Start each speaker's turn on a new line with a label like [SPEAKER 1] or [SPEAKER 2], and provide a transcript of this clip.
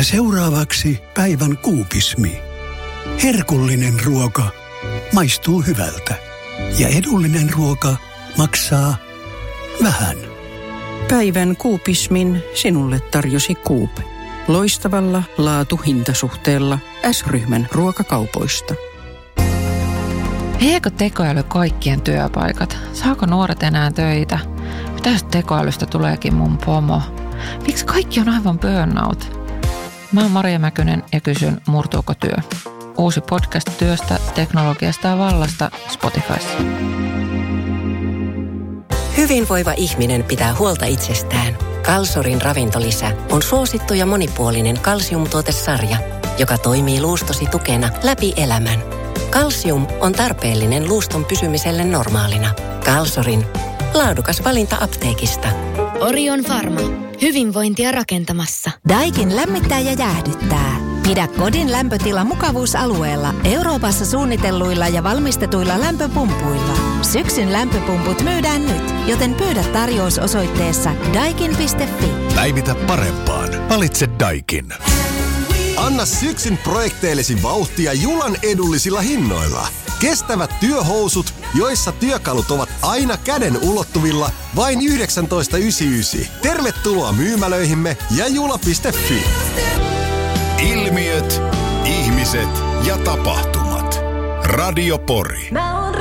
[SPEAKER 1] Ja seuraavaksi päivän kuupismi. Herkullinen ruoka maistuu hyvältä. Ja edullinen ruoka maksaa vähän.
[SPEAKER 2] Päivän kuupismin sinulle tarjosi Coop. Loistavalla laatu-hintasuhteella S-ryhmän ruokakaupoista.
[SPEAKER 3] Viekö tekoäly kaikkien työpaikat? Saako nuoret enää töitä? Mitäs tekoälystä tuleekin mun pomo? Miksi kaikki on aivan burnout? Mä oon Maria Mäkynen ja kysyn, murtuuko työ? Uusi podcast työstä, teknologiasta ja vallasta Spotifyssa.
[SPEAKER 4] Hyvinvoiva ihminen pitää huolta itsestään. Kalsorin ravintolisä on suosittu ja monipuolinen kalsiumtuotesarja, joka toimii luustosi tukena läpi elämän. Kalsium on tarpeellinen luuston pysymiselle normaalina. Kalsorin laadukas valinta apteekista.
[SPEAKER 5] Orion Pharma. Hyvinvointia rakentamassa.
[SPEAKER 6] Daikin lämmittää ja jäähdyttää. Pidä kodin lämpötila mukavuusalueella Euroopassa suunnitelluilla ja valmistetuilla lämpöpumpuilla. Syksyn lämpöpumput myydään nyt, joten pyydä tarjous osoitteessa daikin.fi.
[SPEAKER 7] Päivitä parempaan. Valitse Daikin.
[SPEAKER 8] Anna syksyn projekteillesi vauhtia Julan edullisilla hinnoilla. Kestävät työhousut, joissa työkalut ovat aina käden ulottuvilla, vain 19,99. Tervetuloa myymälöihimme ja jula.fi.
[SPEAKER 7] Ilmiöt, ihmiset ja tapahtumat. Radio Pori.
[SPEAKER 9] Mä oon